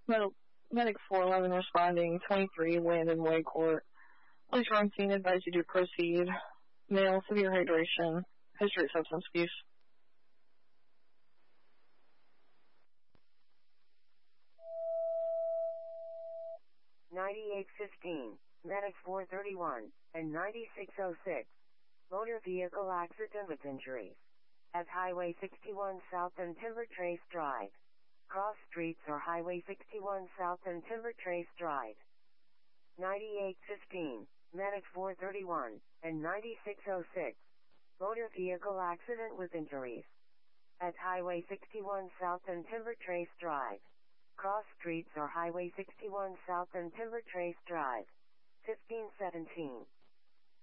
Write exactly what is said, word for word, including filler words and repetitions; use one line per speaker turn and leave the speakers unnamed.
Medic, Medic four eleven responding, twenty-three, Landon Waycourt. Police are on scene, advise you to proceed. Male, severe hydration, history of substance abuse.
ninety-eight fifteen, Medic four thirty-one, and ninety-six oh six. Motor vehicle accident with injuries. At Highway sixty-one South and Timber Trace Drive. Cross streets or Highway sixty-one South and Timber Trace Drive. ninety-eight fifteen, Medic four thirty-one, and ninety-six oh six. Motor vehicle accident with injuries. At Highway sixty-one South and Timber Trace Drive. Cross streets or Highway sixty-one South and Timber Trace Drive. fifteen seventeen.